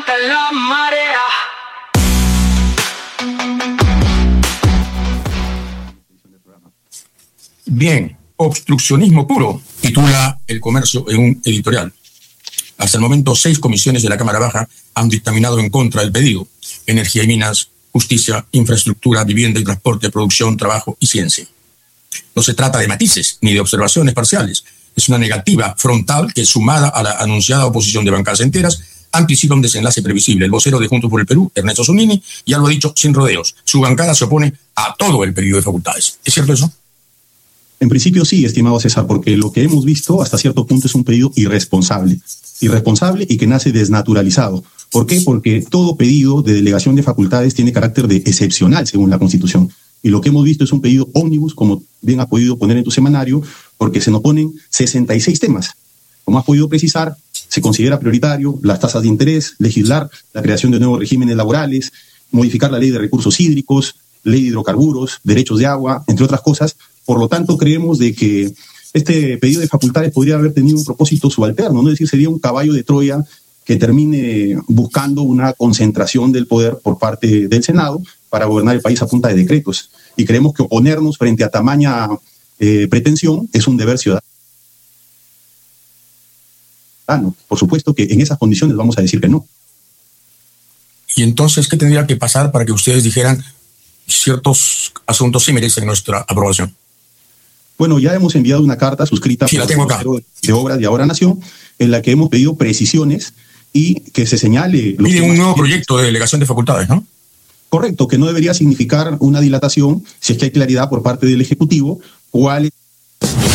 levanta la marea. Bien, obstruccionismo puro, titula El Comercio en un editorial. Hasta el momento, 6 comisiones de la Cámara Baja han dictaminado en contra del pedido. Energía y minas, justicia, infraestructura, vivienda y transporte, producción, trabajo y ciencia. No se trata de matices ni de observaciones parciales. Es una negativa frontal que, sumada a la anunciada oposición de bancadas enteras, anticipa un desenlace previsible. El vocero de Juntos por el Perú, Ernesto Zunini, ya lo ha dicho sin rodeos. Su bancada se opone a todo el pedido de facultades. ¿Es cierto eso? En principio sí, estimado César, porque lo que hemos visto hasta cierto punto es un pedido irresponsable. Irresponsable y que nace desnaturalizado. ¿Por qué? Porque todo pedido de delegación de facultades tiene carácter de excepcional según la Constitución. Y lo que hemos visto es un pedido ómnibus, como bien has podido poner en tu semanario, porque se nos ponen 66 temas. Como has podido precisar, se considera prioritario las tasas de interés, legislar la creación de nuevos regímenes laborales, modificar la ley de recursos hídricos, ley de hidrocarburos, derechos de agua, entre otras cosas. Por lo tanto, creemos de que este pedido de facultades podría haber tenido un propósito subalterno, ¿no? Es decir, sería un caballo de Troya que termine buscando una concentración del poder por parte del Senado para gobernar el país a punta de decretos. Y creemos que oponernos frente a tamaña pretensión es un deber ciudadano. Por supuesto que en esas condiciones vamos a decir que no. Y entonces, ¿qué tendría que pasar para que ustedes dijeran ciertos asuntos sí merecen nuestra aprobación? Bueno, ya hemos enviado una carta suscrita por el Ministerio de Obras de Ahora Nación, en la que hemos pedido precisiones y que se señale... Pide un nuevo proyecto de delegación de facultades, ¿no? Correcto, que no debería significar una dilatación si es que hay claridad por parte del Ejecutivo cuál es